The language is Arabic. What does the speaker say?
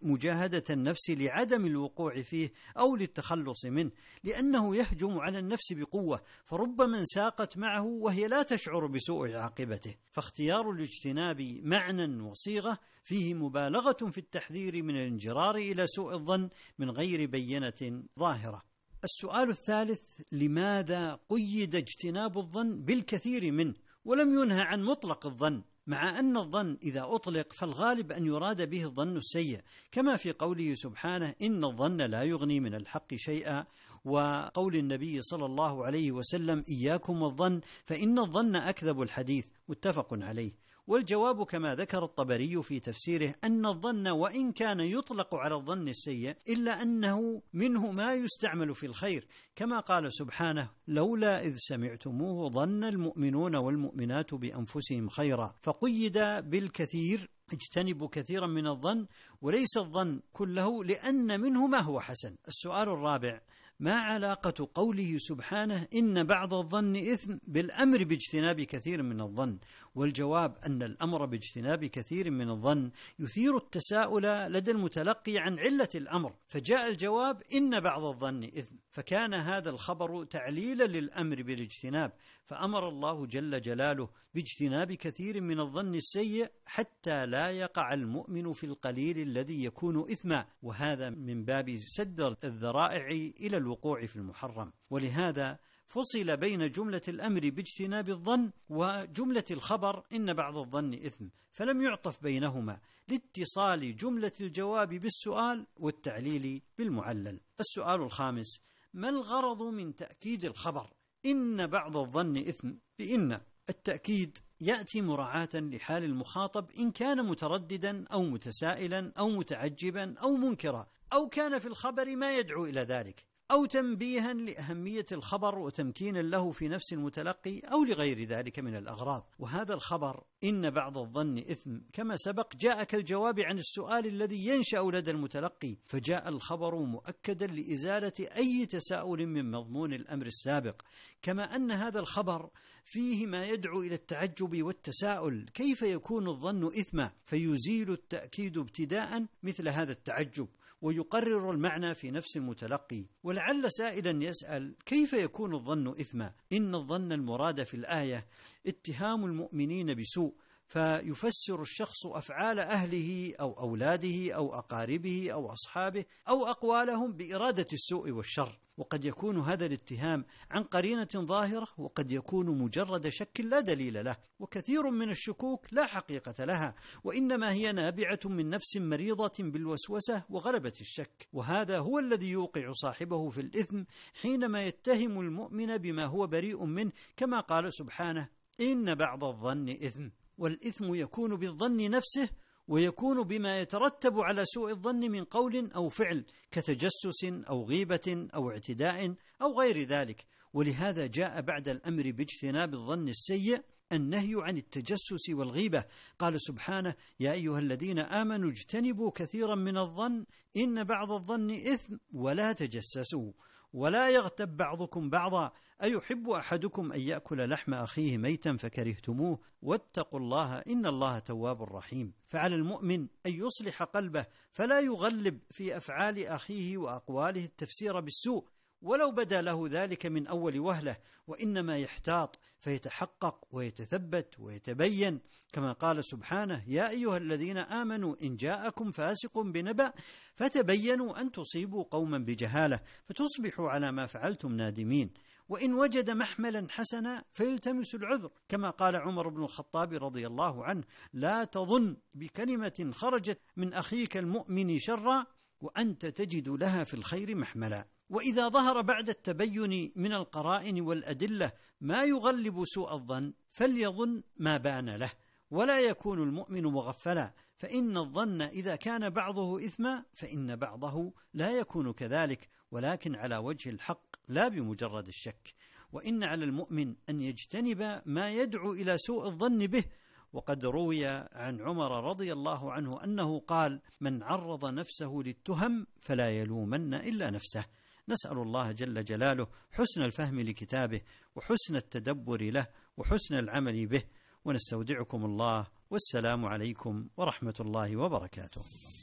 مجاهدة النفس لعدم الوقوع فيه أو للتخلص منه، لأنه يهجم على النفس بقوة، فربما انساقت معه وهي لا تشعر بسوء عاقبته. فاختيار الاجتناب معنى وصيغة فيه مبالغة في التحذير من الانجرار إلى سوء الظن من غير بينة ظاهرة. السؤال الثالث: لماذا قيد اجتناب الظن بالكثير منه ولم ينهى عن مطلق الظن، مع أن الظن إذا أطلق فالغالب أن يراد به الظن السيء، كما في قوله سبحانه: إن الظن لا يغني من الحق شيئا، وقول النبي صلى الله عليه وسلم: إياكم والظن فإن الظن أكذب الحديث، متفق عليه. والجواب كما ذكر الطبري في تفسيره أن الظن وإن كان يطلق على الظن السيء إلا أنه منه ما يستعمل في الخير، كما قال سبحانه: لولا إذ سمعتموه ظن المؤمنون والمؤمنات بأنفسهم خيرا. فقيد بالكثير: اجتنبوا كثيرا من الظن، وليس الظن كله، لأن منه ما هو حسن. السؤال الرابع: ما علاقة قوله سبحانه: إن بعض الظن إثم بالأمر باجتناب كثير من الظن؟ والجواب أن الأمر باجتناب كثير من الظن يثير التساؤل لدى المتلقي عن علة الأمر، فجاء الجواب: إن بعض الظن إثم، فكان هذا الخبر تعليلا للأمر بالاجتناب، فأمر الله جل جلاله باجتناب كثير من الظن السيء حتى لا يقع المؤمن في القليل الذي يكون إثما، وهذا من باب سد الذرائع إلى الوقوع في المحرم. ولهذا فصل بين جملة الأمر باجتناب الظن وجملة الخبر إن بعض الظن إثم، فلم يعطف بينهما لاتصال جملة الجواب بالسؤال والتعليل بالمعلل. السؤال الخامس: ما الغرض من تأكيد الخبر إن بعض الظن إثم بإن؟ التأكيد يأتي مراعاة لحال المخاطب إن كان مترددا أو متسائلا أو متعجبا أو منكرا، أو كان في الخبر ما يدعو إلى ذلك، أو تنبيها لأهمية الخبر وتمكينا له في نفس المتلقي، أو لغير ذلك من الأغراض. وهذا الخبر إن بعض الظن إثم كما سبق جاء كالجواب عن السؤال الذي ينشأ لدى المتلقي، فجاء الخبر مؤكدا لإزالة أي تساؤل من مضمون الأمر السابق، كما أن هذا الخبر فيه ما يدعو إلى التعجب والتساؤل: كيف يكون الظن إثما؟ فيزيل التأكيد ابتداء مثل هذا التعجب ويقرر المعنى في نفس المتلقي. ولعل سائلا يسأل: كيف يكون الظن إثما؟ إن الظن المراد في الآية اتهام المؤمنين بسوء، فيفسر الشخص أفعال أهله أو أولاده أو أقاربه أو أصحابه أو أقوالهم بإرادة السوء والشر، وقد يكون هذا الاتهام عن قرينة ظاهرة، وقد يكون مجرد شك لا دليل له، وكثير من الشكوك لا حقيقة لها، وإنما هي نابعة من نفس مريضة بالوسوسة وغلبة الشك، وهذا هو الذي يوقع صاحبه في الإثم حينما يتهم المؤمن بما هو بريء منه، كما قال سبحانه: إن بعض الظن إثم. والإثم يكون بالظن نفسه، ويكون بما يترتب على سوء الظن من قول أو فعل كتجسس أو غيبة أو اعتداء أو غير ذلك. ولهذا جاء بعد الأمر باجتناب الظن السيء النهي عن التجسس والغيبة. قال سبحانه: يا أيها الذين آمنوا اجتنبوا كثيرا من الظن إن بعض الظن إثم ولا تجسسوا ولا يغتب بعضكم بعضا أيحب أحدكم أن يأكل لحم أخيه ميتا فكرهتموه واتقوا الله إن الله تواب رحيم. فعلى المؤمن أن يصلح قلبه فلا يغلب في أفعال أخيه وأقواله التفسير بالسوء ولو بدا له ذلك من أول وهلة، وإنما يحتاط فيتحقق ويتثبت ويتبين، كما قال سبحانه: يا أيها الذين آمنوا إن جاءكم فاسق بنبأ فتبينوا أن تصيبوا قوما بجهالة فتصبحوا على ما فعلتم نادمين، وإن وجد محملا حسنا فيلتمس العذر، كما قال عمر بن الخطاب رضي الله عنه: لا تظن بكلمة خرجت من أخيك المؤمن شرا وأنت تجد لها في الخير محملا. وإذا ظهر بعد التبين من القرائن والأدلة ما يغلب سوء الظن فليظن ما بان له، ولا يكون المؤمن مغفلا، فإن الظن إذا كان بعضه إثما فإن بعضه لا يكون كذلك، ولكن على وجه الحق لا بمجرد الشك. وإن على المؤمن أن يجتنب ما يدعو إلى سوء الظن به. وقد روي عن عمر رضي الله عنه أنه قال: من عرض نفسه للتهم فلا يلومن إلا نفسه. نسأل الله جل جلاله حسن الفهم لكتابه وحسن التدبر له وحسن العمل به، ونستودعكم الله، والسلام عليكم ورحمة الله وبركاته.